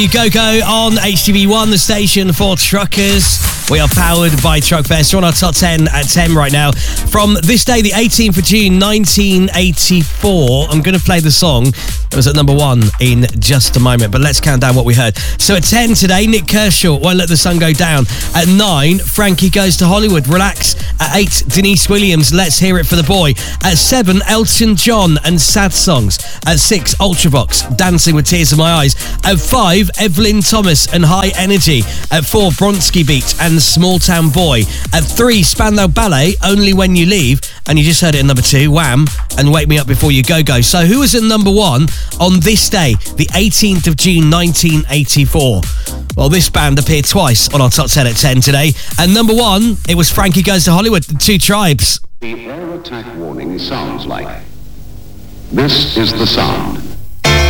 Go on HTV1, the station for truckers. We are powered by Truckfest. We're on our top 10 at 10 right now. From this day, the 18th of June, 1984. I'm going to play the song that was at number 1 in just a moment, but let's count down what we heard. So at 10 today, Nick Kershaw, Won't Let the Sun Go Down. At 9, Frankie Goes to Hollywood, Relax. At 8, Denise Williams, Let's Hear It for the Boy. At 7, Elton John and Sad Songs. At 6, Ultravox, Dancing with Tears in My Eyes. At 5, Evelyn Thomas and High Energy. At 4, Bronski Beat and Small Town Boy. At 3, Spandau Ballet, Only When You Leave. And you just heard it at number 2, Wham! And Wake Me Up Before You Go Go. So who was at number 1 on this day, the 18th of June 1984? Well, this band appeared twice on our top 10 at 10 today. And number 1, it was Frankie Goes to Hollywood, The Two Tribes. The air attack warning sounds like. This is the sound.